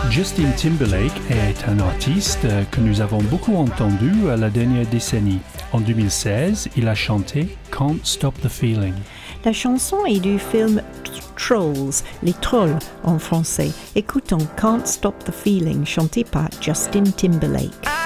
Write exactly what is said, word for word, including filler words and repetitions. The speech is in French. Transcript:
Justin Timberlake est un artiste que nous avons beaucoup entendu à la dernière décennie. En deux mille seize, il a chanté Can't Stop the Feeling. La chanson est du film Trolls, les trolls en français. Écoutons Can't Stop the Feeling chanté par Justin Timberlake.